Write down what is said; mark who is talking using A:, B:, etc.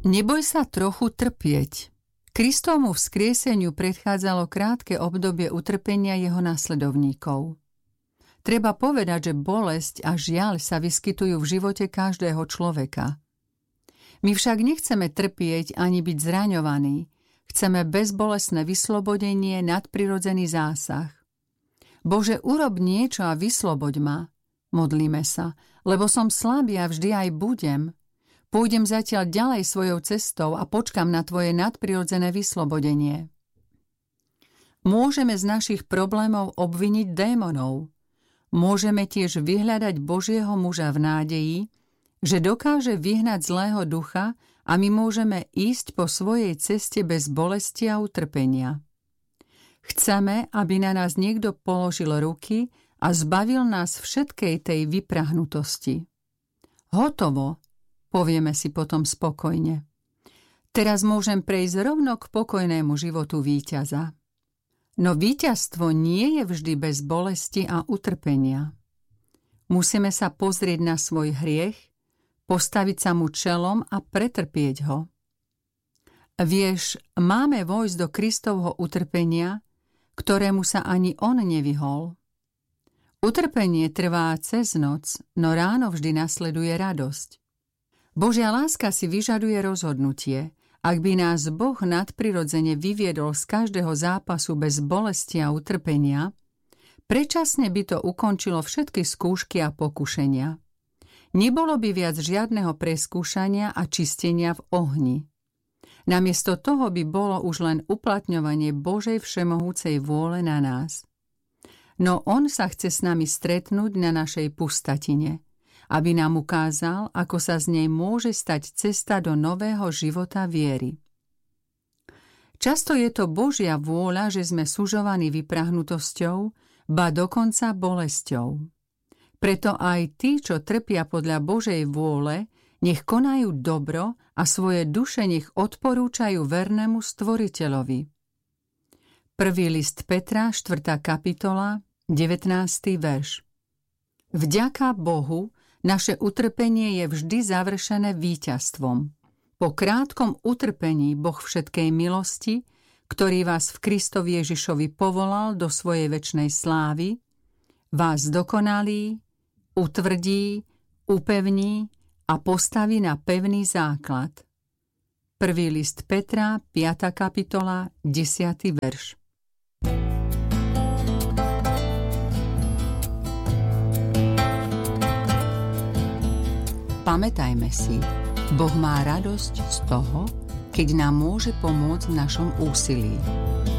A: Neboj sa trochu trpieť. Kristovmu vzkrieseniu predchádzalo krátke obdobie utrpenia jeho nasledovníkov. Treba povedať, že bolesť a žiaľ sa vyskytujú v živote každého človeka. My však nechceme trpieť ani byť zraňovaní. Chceme bezbolestné vyslobodenie, nadprirodzený zásah. Bože, urob niečo a vysloboď ma. Modlíme sa, lebo som slabý a vždy aj budem. Pôjdem zatiaľ ďalej svojou cestou a počkam na tvoje nadprirodzené vyslobodenie. Môžeme z našich problémov obviniť démonov. Môžeme tiež vyhľadať Božieho muža v nádeji, že dokáže vyhnať zlého ducha a my môžeme ísť po svojej ceste bez bolesti a utrpenia. Chceme, aby na nás niekto položil ruky a zbavil nás všetkej tej vyprahnutosti. Hotovo, povieme si potom spokojne. Teraz môžem prejsť rovno k pokojnému životu víťaza. No víťazstvo nie je vždy bez bolesti a utrpenia. Musíme sa pozrieť na svoj hriech, postaviť sa mu čelom a pretrpieť ho. Vieš, máme vojsť do Kristovho utrpenia, ktorému sa ani on nevyhol. Utrpenie trvá cez noc, no ráno vždy nasleduje radosť. Božia láska si vyžaduje rozhodnutie. Ak by nás Boh nadprirodzene vyviedol z každého zápasu bez bolesti a utrpenia, predčasne by to ukončilo všetky skúšky a pokušenia. Nebolo by viac žiadneho preskúšania a čistenia v ohni. Namiesto toho by bolo už len uplatňovanie Božej všemohúcej vôle na nás. No on sa chce s nami stretnúť na našej pustatine, aby nám ukázal, ako sa z nej môže stať cesta do nového života viery. Často je to Božia vôľa, že sme sužovaní vyprahnutosťou, ba dokonca bolesťou. Preto aj tí, čo trpia podľa Božej vôle, nech konajú dobro a svoje duše nech odporúčajú vernému Stvoriteľovi. 1. list Petra, 4. kapitola, 19. verš. Vďaka Bohu, naše utrpenie je vždy završené víťazstvom. Po krátkom utrpení Boh všetkej milosti, ktorý vás v Kristovi Ježišovi povolal do svojej večnej slávy, vás dokonalí, utvrdí, upevní a postaví na pevný základ. 1. list Petra, 5. kapitola, 10. verš. Pamätajme si, Boh má radosť z toho, keď nám môže pomôcť v našom úsilí.